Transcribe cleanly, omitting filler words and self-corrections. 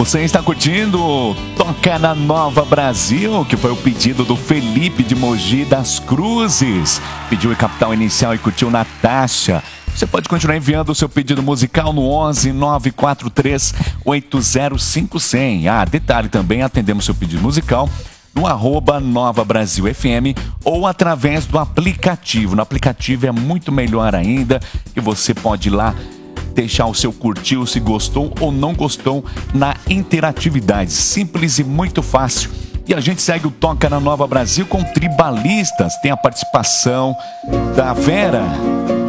Você está curtindo Toca na Nova Brasil, que foi o pedido do Felipe de Mogi das Cruzes. Pediu em Capital Inicial e curtiu Natasha. Você pode continuar enviando o seu pedido musical no 11 943 805 100. Detalhe também, atendemos seu pedido musical no @Nova Brasil FM ou através do aplicativo. No aplicativo é muito melhor ainda, que você pode ir lá deixar o seu curtir, se gostou ou não gostou, na interatividade. Simples e muito fácil. E a gente segue o Toca na Nova Brasil com Tribalistas. Tem a participação da Vera